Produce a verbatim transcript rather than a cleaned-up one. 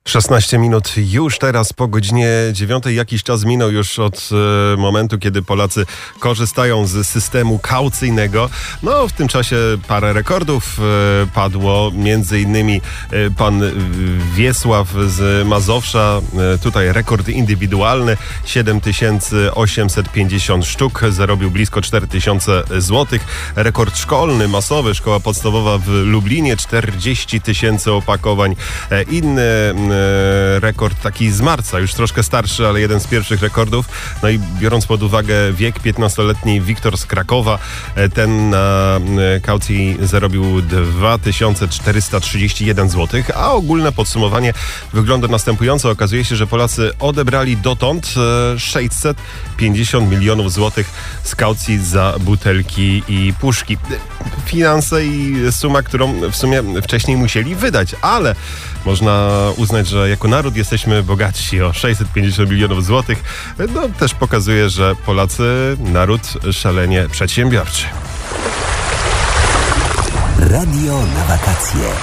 szesnaście minut już teraz po godzinie dziewiątej. Jakiś czas minął już od e, momentu, kiedy Polacy korzystają z systemu kaucyjnego. No, w tym czasie parę rekordów e, padło. Między innymi e, pan Wiesław z Mazowsza. E, tutaj rekord indywidualny. siedem tysięcy osiemset pięćdziesiąt sztuk. Zarobił blisko cztery tysiące złotych. Rekord szkolny, masowy. Szkoła podstawowa w Lublinie. czterdzieści tysięcy opakowań. E, inny e, rekord taki z marca, już troszkę starszy, ale jeden z pierwszych rekordów. No i biorąc pod uwagę wiek, piętnastoletni Wiktor z Krakowa, ten na kaucji zarobił dwa tysiące czterysta trzydzieści jeden złotych, a ogólne podsumowanie wygląda następująco. Okazuje się, że Polacy odebrali dotąd sześćset pięćdziesiąt milionów złotych z kaucji za butelki i puszki. Finanse i suma, którą w sumie wcześniej musieli wydać, ale można uznać, że jako naród jesteśmy bogatsi o sześćset pięćdziesiąt milionów złotych. No też pokazuje, że Polacy, naród szalenie przedsiębiorczy. Radio na wakacje.